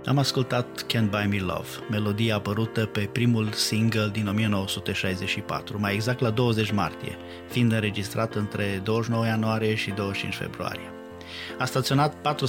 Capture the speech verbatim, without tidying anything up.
Am ascultat Can't Buy Me Love, melodie apărută pe primul single din o mie nouă sute șaizeci și patru, mai exact la douăzeci martie, fiind înregistrat între douăzeci și nouă ianuarie și douăzeci și cinci februarie. A staționat patru